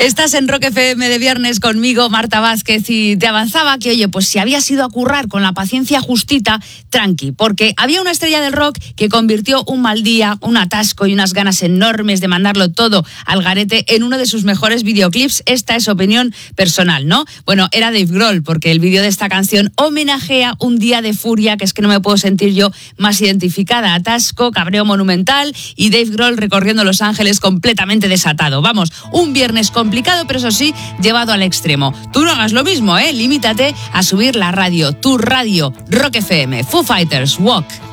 Estás en Rock FM de viernes conmigo, Marta Vázquez, y te avanzaba que, oye, pues si habías ido a currar con la paciencia justita, tranqui, porque había una estrella del rock que convirtió un mal día, un atasco y unas ganas enormes de mandarlo todo al garete en uno de sus mejores videoclips. Esta es opinión personal, ¿no? Bueno, era Dave Grohl, porque el vídeo de esta canción homenajea un día de furia, que es que no me puedo sentir yo más identificada. Atasco, cabreo monumental y Dave Grohl recorriendo Los Ángeles completamente desatado. Vamos, un viernes complicado, pero eso sí, llevado al extremo. Tú no hagas lo mismo, ¿eh? Limítate a subir la radio, tu radio, Rock FM, Foo Fighters, Walk.